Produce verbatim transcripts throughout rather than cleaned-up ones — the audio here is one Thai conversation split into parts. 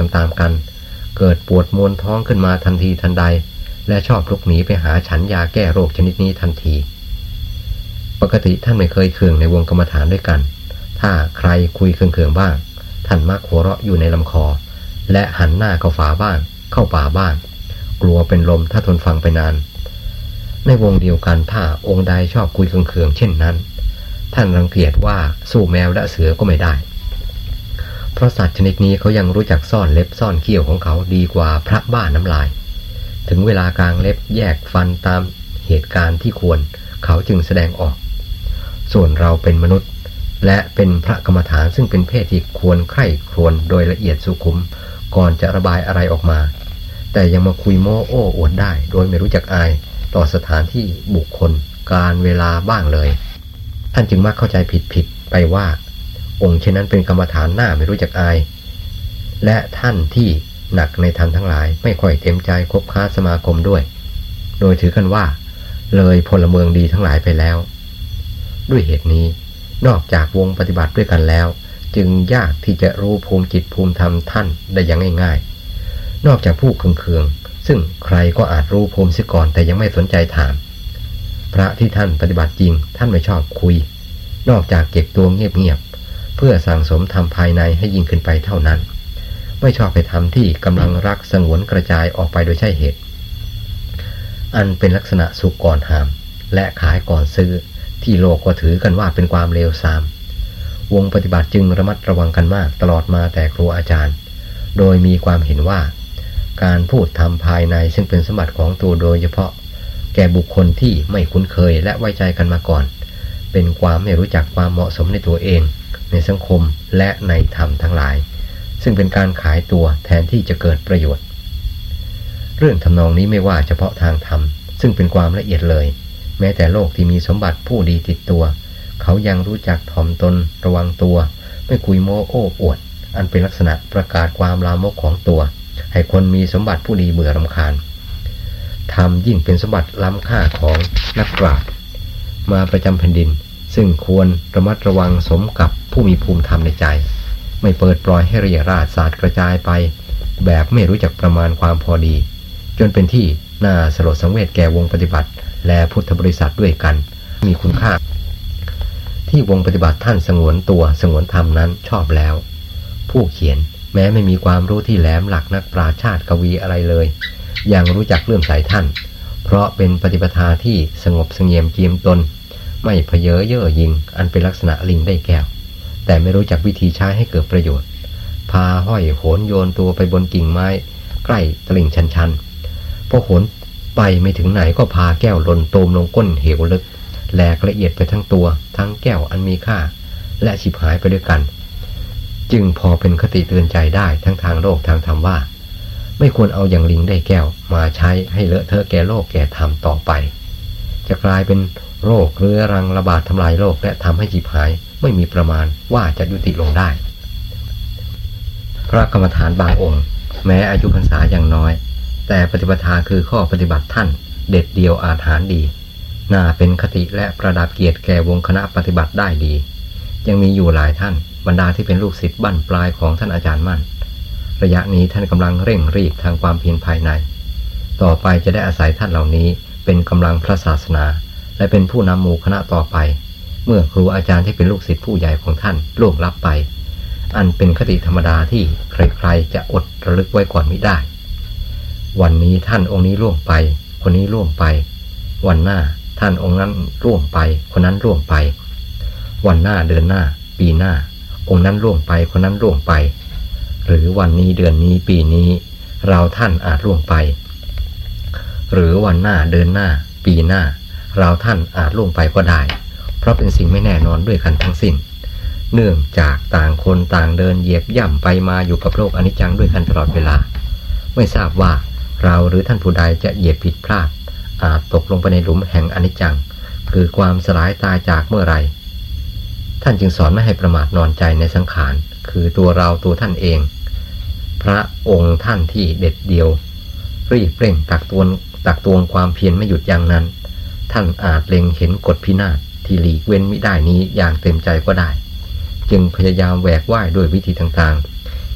ตามๆกันเกิดปวดมวนท้องขึ้นมาทันทีทันใดและชอบลุกหนีไปหาฉันยาแก้โรคชนิดนี้ทันทีปกติท่านไม่เคยเคืองในวงกรรมฐานด้วยกันถ้าใครคุยเคืองๆบ้างท่านมักหัวเราะอยู่ในลำคอและหันหน้าเข้าฝาบ้างเข้าป่าบ้างกลัวเป็นลมถ้าทนฟังไปนานในวงเดียวกันถ้าองค์ใดชอบคุยเคืองๆเช่นนั้นท่านรังเกียจว่าสู้แมวและเสือก็ไม่ได้เพราะสัตว์ชนิดนี้เขายังรู้จักซ่อนเล็บซ่อนเขี้ยวของเขาดีกว่าพระบ้าน้ำลายถึงเวลากลางเล็บแยกฟันตามเหตุการณ์ที่ควรเขาจึงแสดงออกส่วนเราเป็นมนุษย์และเป็นพระกรรมฐานซึ่งเป็นเพศที่ควรใคร่ครวญโดยละเอียดสุขุมก่อนจะระบายอะไรออกมาแต่ยังมาคุยโม้โอ้อวดได้โดยไม่รู้จักอายต่อสถานที่บุคคลการเวลาบ้างเลยท่านจึงมักเข้าใจผิดๆไปว่าองค์เช่นนั้นเป็นกรรมฐานหน้าไม่รู้จักอายและท่านที่หนักในธรรมทั้งหลายไม่ค่อยเต็มใจคบค้าสมาคมด้วยโดยถือกันว่าเลยพลเมืองดีทั้งหลายไปแล้วด้วยเหตุนี้นอกจากวงปฏิบัติด้วยกันแล้วจึงยากที่จะรู้ภูมิจิตภูมิธรรมท่านได้อย่างง่ายๆนอกจากผู้เคืองๆซึ่งใครก็อาจรู้ภูมิเสียก่อนแต่ยังไม่สนใจถามพระที่ท่านปฏิบัติจริงท่านไม่ชอบคุยนอกจากเก็บตัวเงียบๆเพื่อสั่งสมธรรมภายในให้ยิ่งขึ้นไปเท่านั้นไม่ชอบไปทำที่กำลังรักสงวนกระจายออกไปโดยใช่เหตุอันเป็นลักษณะสุกก่อนหามและขายก่อนซื้อที่โลกก็ถือกันว่าเป็นความเลวทรามวงปฏิบัติจึงระมัดระวังกันมากตลอดมาแต่ครูอาจารย์โดยมีความเห็นว่าการพูดทำภายในซึ่งเป็นสมบัติของตัวโดยเฉพาะแก่บุคคลที่ไม่คุ้นเคยและไว้ใจกันมาก่อนเป็นความไม่รู้จักความเหมาะสมในตัวเองในสังคมและในธรรมทั้งหลายซึ่งเป็นการขายตัวแทนที่จะเกิดประโยชน์เรื่องทำนองนี้ไม่ว่าเฉพาะทางธรรมซึ่งเป็นความละเอียดเลยแม้แต่โลกที่มีสมบัติผู้ดีติดตัวเขายังรู้จักถ่อมตนระวังตัวไม่คุยโม้โอ้อวดอันเป็นลักษณะประกาศความลามกของตัวให้คนมีสมบัติผู้ดีเบื่อรำคาญธรรมยิ่งเป็นสมบัติล้ำค่าของนักปราชญ์มาประจำแผ่นดินซึ่งควรระมัดระวังสมกับผู้มีภูมิธรรมในใจไม่เปิดปล่อยให้เรี่ยราดสาดกระจายไปแบบไม่รู้จักประมาณความพอดีจนเป็นที่น่าสลดสังเวชแก่วงปฏิบัติและพุทธบริษัทด้วยกันมีคุณค่าที่วงปฏิบัติท่านสงวนตัวสงวนธรรมนั้นชอบแล้วผู้เขียนแม้ไม่มีความรู้ที่แหลมหลักนักปราชญ์กวีอะไรเลยยังรู้จักเลื่อมใสท่านเพราะเป็นปฏิปทาที่สงบเสงี่ยมเจียมตนไม่เผยเย่อหยิ่งอันเป็นลักษณะลิงได้แก้วแต่ไม่รู้จักวิธีใช้ให้เกิดประโยชน์พาห้อยโหนโยนตัวไปบนกิ่งไม้ใกล้ตลิ่งชันๆพอโหนไปไม่ถึงไหนก็พาแก้วหล่นโตมลงก้นเหวลึกแหลกละเอียดไปทั้งตัวทั้งแก้วอันมีค่าและฉิบหายไปด้วยกันจึงพอเป็นคติเตือนใจได้ทั้งทางโลกทางธรรมว่าไม่ควรเอาอย่างลิงได้แก้วมาใช้ให้เลอะเทอะแก่โลกแก่ธรรมต่อไปจะกลายเป็นโรคเรื้อรังระบาดทำลายโลกและทำให้ฉิบหายไม่มีประมาณว่าจะยุติลงได้พระกรรมฐานบางองค์แม้อายุพรรษาอย่างน้อยแต่ปฏิปทาคือข้อปฏิบัติท่านเด็ดเดี่ยวอาถรรพ์ดีน่าเป็นคติและประดับเกียรติแก่วงคณะปฏิบัติได้ดียังมีอยู่หลายท่านบรรดาที่เป็นลูกศิษย์บั้นปลายของท่านอาจารย์มั่นระยะนี้ท่านกำลังเร่งรีบทางความเพียรภายในต่อไปจะได้อาศัยท่านเหล่านี้เป็นกำลังพระศาสนาและเป็นผู้นำหมู่คณะต่อไปเมื่อครูอาจารย์ที่เป็นลูกศิษย์ผู้ใหญ่ของท่านล่วงลับไปอันเป็นคติธรรมดาที่ใครๆจะอดระลึกไว้ก่อนมิได้วันนี้ท่านองค์นี้ล่วงไปคนนี้ล่วงไปวันหน้าท่านองค์นั้นล่วงไปคนนั้นล่วงไปวันหน้าเดือนหน้าปีหน้าองค์นั้นล่วงไปคนนั้นล่วงไปหรือวันนี้เดือนนี้ปีนี้เราท่านอาจล่วงไปหรือวันหน้าเดือนหน้าปีหน้าเราท่านอาจล่วงไปก็ได้เพราะเป็นสิ่งไม่แน่นอนด้วยกันทั้งสิ้นเนื่องจากต่างคนต่างเดินเหยียบย่ำไปมาอยู่กับโลกอนิจจังด้วยกันตลอดเวลาไม่ทราบว่าเราหรือท่านผู้ใดจะเหยียบผิดพลาดอาจตกลงไปในหลุมแห่งอนิจจังคือความสลายตายจากเมื่อไรท่านจึงสอนไม่ให้ประมาทนอนใจในสังขารคือตัวเราตัวท่านเองพระองค์ท่านที่เด็ดเดียวรีบเร่งตักตวงตักตวงความเพียรไม่หยุดยั้งนั้นท่านอาจเล็งเห็นกฎพินาศที่หลีกเว้นมิได้นี้อย่างเต็มใจก็ได้จึงพยายามแหวกว่ายด้วยวิธีต่างๆ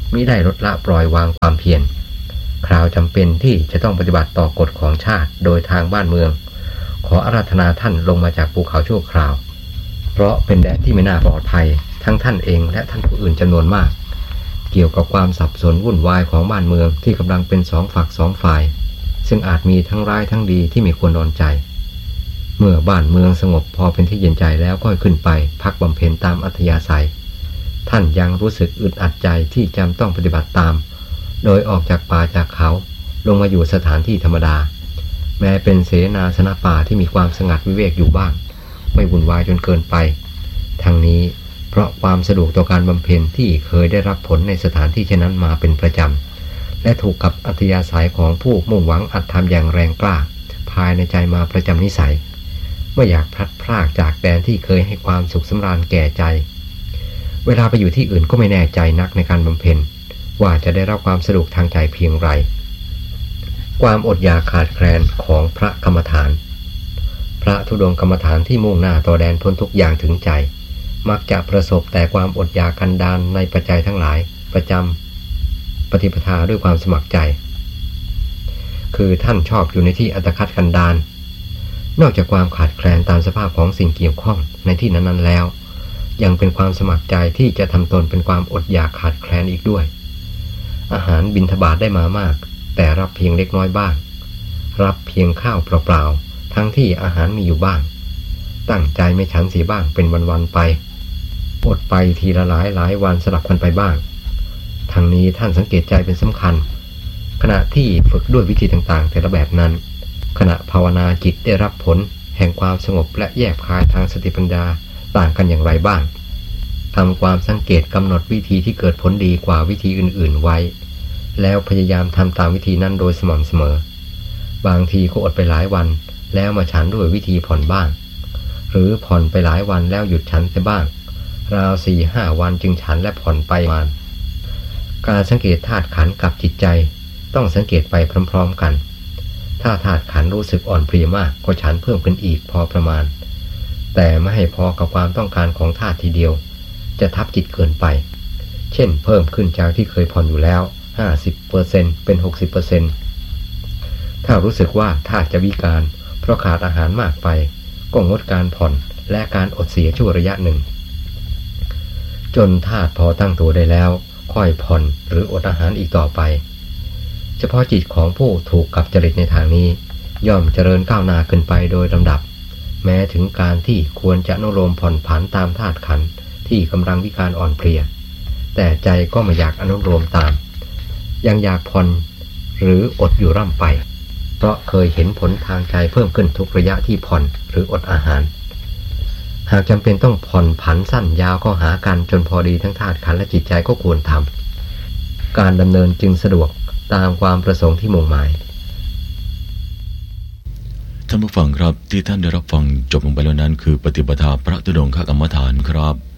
มิได้ลดละปล่อยวางความเพียรคราวจำเป็นที่จะต้องปฏิบัติต่อกฎของชาติโดยทางบ้านเมืองขออาราธนาท่านลงมาจากภูเขาชั่วคราวเพราะเป็นแดนที่ไม่น่าปลอดภัยทั้งท่านเองและท่านผู้อื่นจำนวนมากเกี่ยวกับความสับสนวุ่นวายของบ้านเมืองที่กำลังเป็นสองฝักสองฝ่ายซึ่งอาจมีทั้งร้ายทั้งดีที่ไม่ควรนอนใจเมื่อบ้านเมืองสงบพอเป็นที่เย็นใจแล้วก็ขึ้นไปพักบำเพ็ญตามอัธยาศัยท่านยังรู้สึกอึดอัดใจที่จำต้องปฏิบัติตามโดยออกจากป่าจากเขาลงมาอยู่สถานที่ธรรมดาแม้เป็นเสนาสนะป่าที่มีความสงัดวิเวกอยู่บ้างไม่วุ่นวายจนเกินไปทั้งนี้เพราะความสะดวกต่อการบำเพ็ญที่เคยได้รับผลในสถานที่เช่นนั้นมาเป็นประจำและถูกกับอัธยาศัยของผู้มุ่งหวังอัตธรรมอย่างแรงกล้าภายในใจมาประจำนิสัยไม่อยากพลัดพรากจากแดนที่เคยให้ความสุขสำราญแก่ใจเวลาไปอยู่ที่อื่นก็ไม่แน่ใจนักในการบำเพ็ญว่าจะได้รับความสะดวกทางใจเพียงไรความอดอยากขาดแคลนของพระกรรมฐานพระธุดงค์กรรมฐานที่มุ่งหน้าต่อแดนพ้นทุกอย่างถึงใจมักจะประสบแต่ความอดอยากกันดารในปัจจัยทั้งหลายประจำปฏิปทาด้วยความสมัครใจคือท่านชอบอยู่ในที่อัตคัดกันดารนอกจากความขาดแคลนตามสภาพของสิ่งเกี่ยวข้องในที่นั้นๆแล้วยังเป็นความสมัครใจที่จะทำตนเป็นความอดอยากขาดแคลนอีกด้วยอาหารบิณฑบาตได้มามากแต่รับเพียงเล็กน้อยบ้างรับเพียงข้าวเปล่าๆทั้งที่อาหารมีอยู่บ้างตั้งใจไม่ฉันเสียบ้างเป็นวันๆไปอดไปทีละหลายหลายวันสลับกันไปบ้างทั้งนี้ท่านสังเกตใจเป็นสำคัญขณะที่ฝึกด้วยวิธีต่างๆแต่ละแบบนั้นขณะภาวนาจิตได้รับผลแห่งความสงบและแยกคายทางสติปัญญาต่างกันอย่างไรบ้างทำความสังเกตกำหนดวิธีที่เกิดผลดีกว่าวิธีอื่นๆไว้แล้วพยายามทำตามวิธีนั้นโดยสม่ำเสมอบางทีก็อดไปหลายวันแล้วมาฉันด้วยวิธีผ่อนบ้างหรือผ่อนไปหลายวันแล้วหยุดฉันไปบ้างราวสี่ห้าวันจึงฉันและผ่อนไปมาการสังเกตธาตุขันธ์กับจิตใจต้องสังเกตไปพร้อมๆกันถ้าธาตุขันธ์รู้สึกอ่อนเพลียมากก็ฉันเพิ่มขึ้นอีกพอประมาณแต่ไม่ให้พอกับความต้องการของธาตุทีเดียวจะทับจิตเกินไปเช่นเพิ่มขึ้นจากที่เคยผ่อนอยู่แล้ว ห้าสิบเปอร์เซ็นต์ เป็น หกสิบเปอร์เซ็นต์ ถ้ารู้สึกว่าธาตุจะวิการเพราะขาดอาหารมากไปก็งดการผ่อนและการอดเสียชั่วระยะหนึ่งจนธาตุพอตั้งตัวได้แล้วค่อยผ่อนหรืออดอาหารอีกต่อไปเฉพาะจิตของผู้ถูกกับจริตในทางนี้ย่อมเจริญก้าวหน้าขึ้นไปโดยลำดับแม้ถึงการที่ควรจะอนุโลมผ่อนผันตามธาตุขันธ์ที่กำลังวิการอ่อนเพลียแต่ใจก็ไม่อยากอนุโลมตามยังอยากผ่อนหรืออดอยู่ร่ำไปเพราะเคยเห็นผลทางใจเพิ่มขึ้นทุกระยะที่ผ่อนหรืออดอาหารหากจำเป็นต้องผ่อนผันสั้นยาวก็หากันจนพอดีทั้งธาตุขันธ์และจิตใจก็ควรทำการดำเนินจึงสะดวกตามความประสงค์ที่มุ่งหมายท่านผู้ฟังครับที่ท่านได้รับฟังจบลงไปแล้วนั้นคือปฏิปทาพระธุดงคกรรมฐานครับ